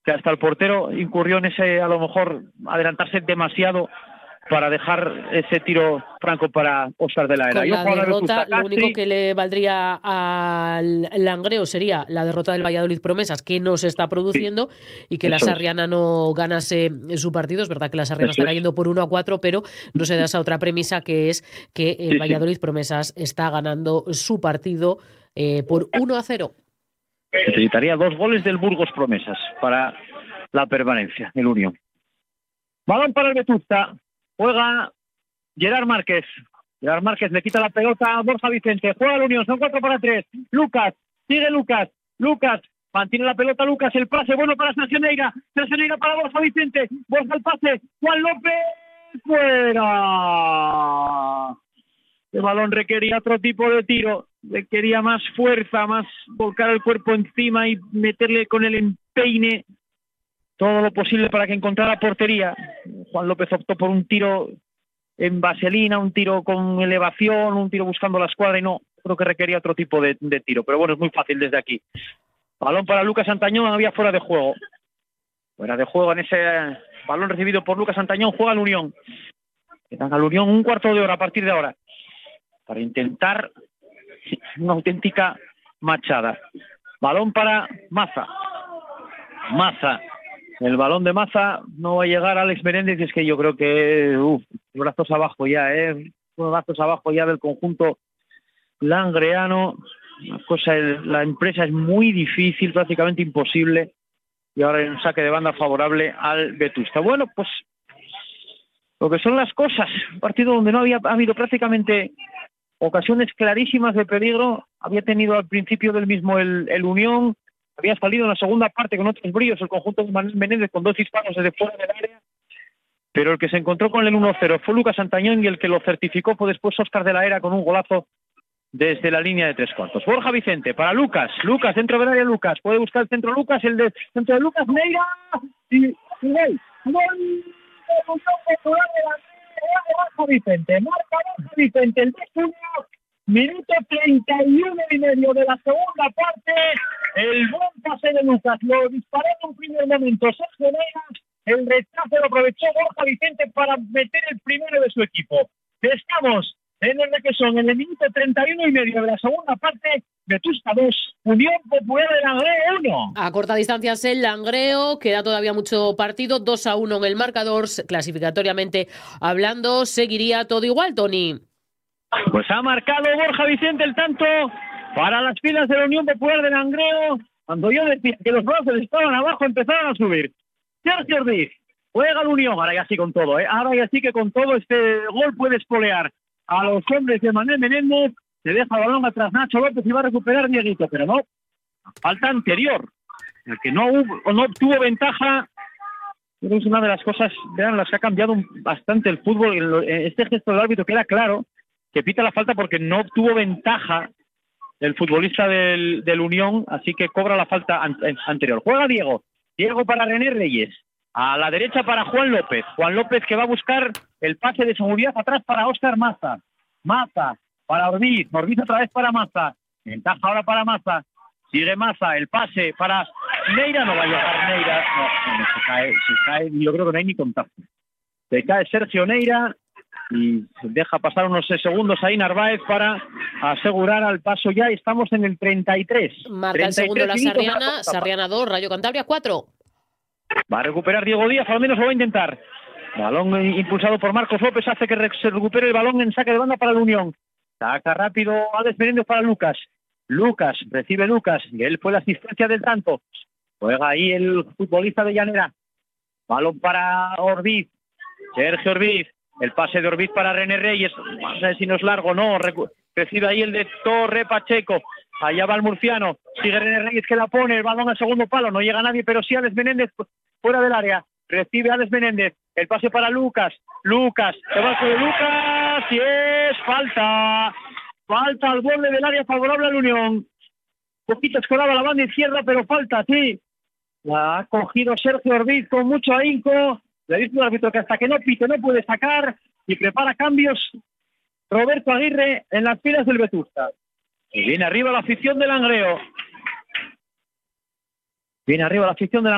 que hasta el portero incurrió en ese, a lo mejor, adelantarse demasiado para dejar ese tiro franco para Óscar de la Era. Con la derrota, lo único Castri. que le valdría al Langreo sería la derrota del Valladolid Promesas, que no se está Sí, produciendo, y que la eso es, Sarriana no ganase su partido. Es verdad que la Sarriana eso está es. cayendo por 1-4, pero no se da esa otra premisa, que es que el Sí, sí. Valladolid Promesas está ganando su partido por 1-0. Necesitaría 2 goles del Burgos Promesas para la permanencia, el Unión. Balón para el Vetusta. Juega Gerard Márquez. Gerard Márquez le quita la pelota a Borja Vicente. Juega el Unión, son 4-3. Lucas, sigue Lucas. Lucas, mantiene la pelota Lucas. El pase bueno para Sergio Neira. Sergio Neira para Borja Vicente. Borja el pase. Juan López. ¡Fuera! El balón requería otro tipo de tiro. Requería más fuerza, más volcar el cuerpo encima y meterle con el empeine todo lo posible para que encontrara portería. Juan López optó por un tiro en vaselina, un tiro con elevación, un tiro buscando la escuadra, y no, creo que requería otro tipo de tiro. Pero bueno, es muy fácil desde aquí. Balón para Lucas Antañón, había fuera de juego. Fuera de juego en ese balón recibido por Lucas Antañón. Juega el Unión. Quedan al Unión un cuarto de hora a partir de ahora para intentar una auténtica machada. Balón para Maza. Maza. El balón de Maza no va a llegar a Alex Menéndez, y es que yo creo que brazos abajo ya, brazos abajo ya del conjunto langreano. La empresa es muy difícil, prácticamente imposible, y ahora hay un saque de banda favorable al Vetusta. Bueno, pues lo que son las cosas, un partido donde no había habido prácticamente ocasiones clarísimas de peligro. Había tenido al principio del mismo el Unión, había salido en la segunda parte con otros brillos el conjunto de Manuel Menéndez con 2 disparos desde fuera del área, pero el que se encontró con el 1-0 fue Lucas Antañón, y el que lo certificó fue después Óscar de la Era con un golazo desde la línea de 3/4. Borja Vicente para Lucas. Lucas, dentro del área Lucas. Puede buscar el centro Lucas, el de centro de Lucas, Neira. Y gol. Borja Vicente. Marca Borja Vicente. El 2-1. Minuto 31 y medio de la segunda parte. El buen pase de Lucas. Lo disparó en un primer momento Sergio Neira. El rechazo lo aprovechó Borja Vicente para meter el primero de su equipo. Estamos en el Requesón, en el minuto 31 y medio de la segunda parte. Vetusta 2, Unión Popular de Langreo 1. A corta distancia es el Langreo, queda todavía mucho partido, 2-1 en el marcador. Clasificatoriamente hablando, seguiría todo igual, Tony. Pues ha marcado Borja Vicente el tanto para las filas de la Unión Popular de Langreo. Cuando yo decía que los brazos estaban abajo, empezaron a subir. Sergio Ortiz juega la Unión, ahora ya sí con todo, ahora ya sí que con todo este gol puede espolear a los hombres de Manuel Menéndez. Se deja el balón atrás Nacho López y va a recuperar Dieguito, pero no, falta anterior, el que no obtuvo ventaja. Pero es una de las cosas, vean, las que ha cambiado bastante el fútbol. Este gesto del árbitro queda claro que pita la falta porque no obtuvo ventaja el futbolista del Unión, así que cobra la falta anterior. Juega Diego para René Reyes, a la derecha para Juan López que va a buscar el pase de seguridad atrás para Óscar Maza para Orbiz otra vez para Maza, ventaja ahora para Maza, sigue Maza, el pase para Neira, no va a llegar Neira, no, se cae, yo creo que no hay ni contacto, se cae Sergio Neira y deja pasar unos segundos ahí Narváez para asegurar al paso. Ya estamos en el 33. Marca el segundo la Sarriana, Sarriana 2, Rayo Cantabria 4. Va a recuperar Diego Díaz, al menos lo va a intentar. Balón impulsado por Marcos López hace que se recupere el balón en saque de banda para la Unión. Saca rápido Alex Menéndez para Lucas. Recibe Lucas, y él fue la asistencia del tanto. Juega ahí el futbolista de Llanera. Balón para Orbiz. Sergio Orbiz. El pase de Orbiz para René Reyes. Vamos a ver si no es largo, no. Recibe ahí el de Torre Pacheco. Allá va el murciano. Sigue René Reyes que la pone. El balón al segundo palo. No llega nadie, pero sí Alex Menéndez fuera del área. Recibe Alex Menéndez. El pase para Lucas. Debajo de Lucas. Y es falta. Falta al borde del área favorable a la Unión. Un poquito escoraba la banda izquierda, pero falta, sí. La ha cogido Sergio Orbiz con mucho ahínco. Le dice al árbitro que hasta que no pite no puede sacar, y prepara cambios Roberto Aguirre en las filas del Vetusta. Y viene arriba la afición del Langreo.